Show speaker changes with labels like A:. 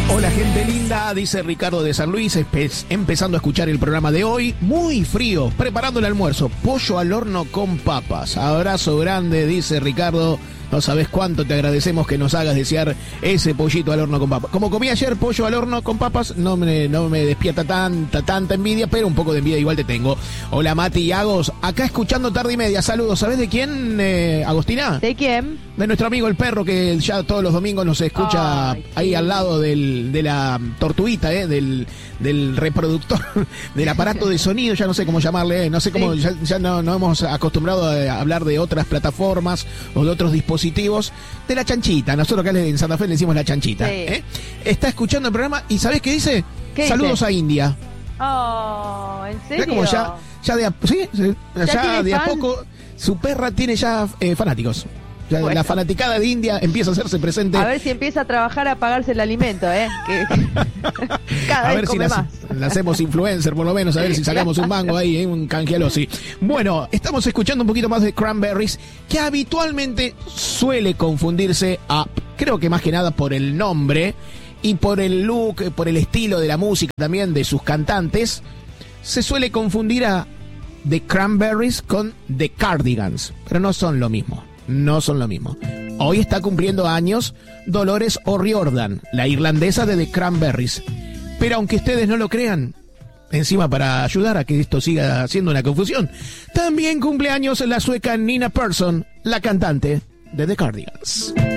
A: Hola gente linda, dice Ricardo de San Luis, empezando a escuchar el programa de hoy, muy frío, preparando el almuerzo, pollo al horno con papas, abrazo grande, dice Ricardo, no sabes cuánto te agradecemos que nos hagas desear ese pollito al horno con papas. Como comí ayer pollo al horno con papas, no me despierta tanta envidia, pero un poco de envidia igual te tengo. Hola Mati y Agos, acá escuchando Tarde y Media, saludos, ¿sabés de quién, Agostina?
B: ¿De quién?
A: De nuestro amigo el perro que ya todos los domingos nos escucha ahí al lado de la tortuguita, del reproductor, del aparato de sonido, ya no sé cómo llamarle, no sé cómo, ya no hemos acostumbrado a hablar de otras plataformas o de otros dispositivos, de la chanchita, nosotros acá en Santa Fe le decimos la chanchita,
B: sí.
A: Está escuchando el programa y ¿sabés qué dice?
B: ¿Qué
A: Saludos
B: dice?
A: A India.
B: Oh, ¿en serio?
A: Ya como ya de a poco su perra tiene ya fanáticos. Ya
B: bueno.
A: La fanaticada de India empieza a hacerse presente.
B: A ver si empieza a trabajar a pagarse el alimento, que cada
A: a
B: vez
A: ver si
B: come más.
A: la hacemos influencer, por lo menos, a ver si sacamos un mango ahí, un canjealosi. Bueno, estamos escuchando un poquito más de Cranberries, que habitualmente suele confundirse creo que más que nada por el nombre y por el look, por el estilo de la música también de sus cantantes, se suele confundir a The Cranberries con The Cardigans, pero no son lo mismo. No son lo mismo. Hoy está cumpliendo años Dolores O'Riordan, la irlandesa de The Cranberries. Pero aunque ustedes no lo crean, encima para ayudar a que esto siga siendo una confusión, también cumple años la sueca Nina Persson, la cantante de The Cardigans.